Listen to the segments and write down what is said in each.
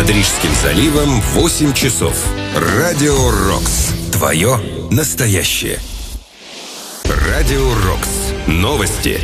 Над Рижским заливом 8 часов. Радио Рокс. Твое настоящее. Радио Рокс. Новости.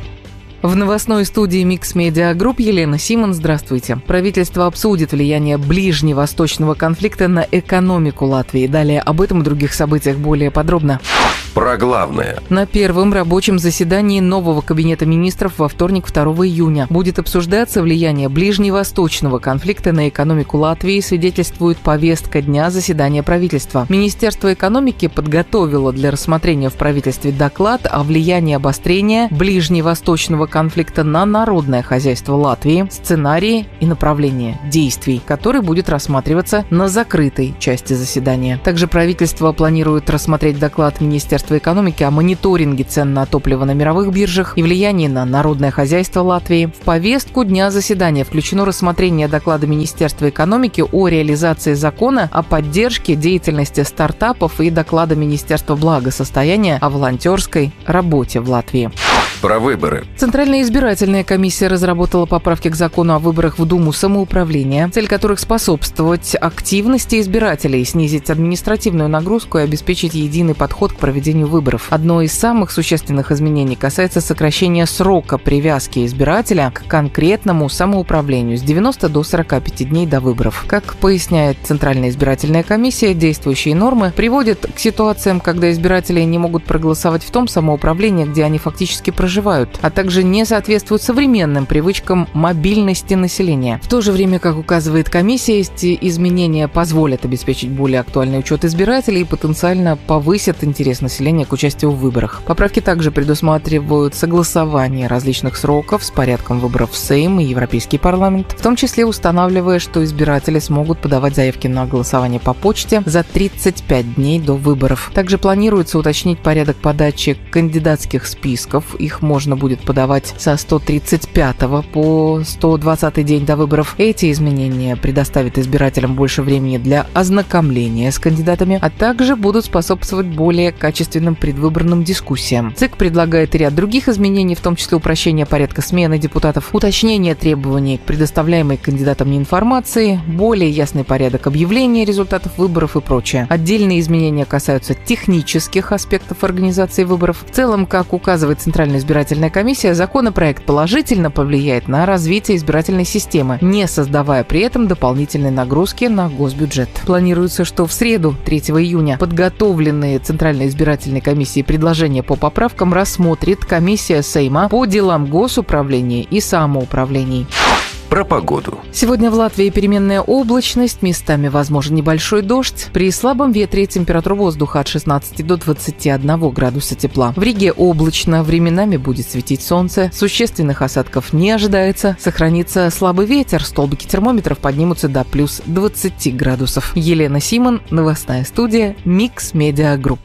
В новостной студии Mix Media Group Елена Симон. Здравствуйте. Правительство обсудит влияние ближневосточного конфликта на экономику Латвии. Далее об этом и других событиях более подробно. Про главное. На первом рабочем заседании нового кабинета министров во вторник, 2 июня, будет обсуждаться влияние ближневосточного конфликта на экономику Латвии, свидетельствует повестка дня заседания правительства. Министерство экономики подготовило для рассмотрения в правительстве доклад о влиянии обострения ближневосточного конфликта на народное хозяйство Латвии, сценарии и направления действий, который будет рассматриваться на закрытой части заседания. Также правительство планирует рассмотреть доклад Министерства экономики о мониторинге цен на топливо на мировых биржах и влиянии на народное хозяйство Латвии. В повестку дня заседания включено рассмотрение доклада Министерства экономики о реализации закона о поддержке деятельности стартапов и доклада Министерства благосостояния о волонтерской работе в Латвии. Про выборы. Центральная избирательная комиссия разработала поправки к закону о выборах в Думу самоуправления, цель которых способствовать активности избирателей, снизить административную нагрузку и обеспечить единый подход к проведению выборов. Одно из самых существенных изменений касается сокращения срока привязки избирателя к конкретному самоуправлению с 90 до 45 дней до выборов. Как поясняет Центральная избирательная комиссия, действующие нормы приводят к ситуациям, когда избиратели не могут проголосовать в том самоуправлении, где они фактически проживают, а также не соответствуют современным привычкам мобильности населения. В то же время, как указывает комиссия, эти изменения позволят обеспечить более актуальный учет избирателей и потенциально повысят интерес населения к участию в выборах. Поправки также предусматривают согласование различных сроков с порядком выборов в Сейм и Европейский парламент, в том числе устанавливая, что избиратели смогут подавать заявки на голосование по почте за 35 дней до выборов. Также планируется уточнить порядок подачи кандидатских списков. Их можно будет подавать со 135 по 120 день до выборов. Эти изменения предоставят избирателям больше времени для ознакомления с кандидатами, а также будут способствовать более качественным предвыборным дискуссиям. ЦИК предлагает и ряд других изменений, в том числе упрощение порядка смены депутатов, уточнение требований к предоставляемой кандидатам информации, более ясный порядок объявления результатов выборов и прочее. Отдельные изменения касаются технических аспектов организации выборов. В целом, как указывает Центральная избирательная комиссия, законопроект положительно повлияет на развитие избирательной системы, не создавая при этом дополнительной нагрузки на госбюджет. Планируется, что в среду, 3 июня, подготовленные Центральной избирательной комиссией предложения по поправкам рассмотрит комиссия Сейма по делам госуправления и самоуправлений. Про погоду. Сегодня в Латвии переменная облачность, местами возможен небольшой дождь. При слабом ветре температура воздуха от 16 до 21 градуса тепла. В Риге облачно, временами будет светить солнце. Существенных осадков не ожидается. Сохранится слабый ветер, столбики термометров поднимутся до плюс 20 градусов. Елена Симон, новостная студия Mix Media Group.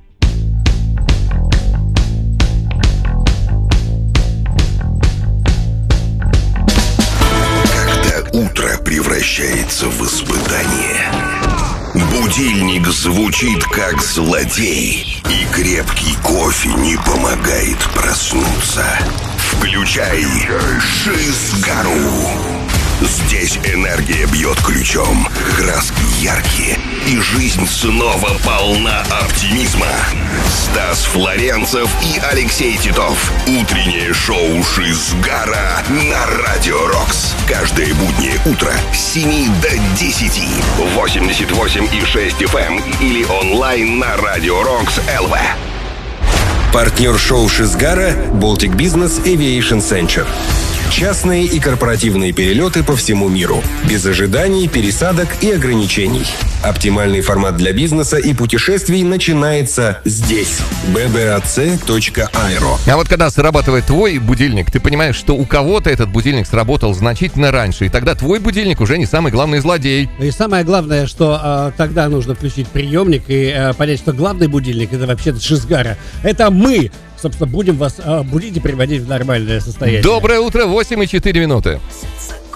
Утро превращается в испытание. Будильник звучит как злодей, и крепкий кофе не помогает проснуться. Включай Шизгару. Здесь энергия бьет ключом, краски яркие, и жизнь снова полна оптимизма. Стас Флоренцев и Алексей Титов. Утреннее шоу Шизгара на Радио Рокс. Каждое буднее утро с 7 до 10. 88,6 FM или онлайн на Радио Рокс ЛВ. Партнер шоу Шизгара Baltic Business Aviation Center. Частные и корпоративные перелеты по всему миру. Без ожиданий, пересадок и ограничений. Оптимальный формат для бизнеса и путешествий начинается здесь. bbac.aero. А вот когда срабатывает твой будильник, ты понимаешь, что у кого-то этот будильник сработал значительно раньше. И тогда твой будильник уже не самый главный злодей. И самое главное, что тогда нужно включить приемник и понять, что главный будильник — это вообще-то Шизгара. Это мы, собственно, будем вас будить и приводить в нормальное состояние. Доброе утро, 8:04.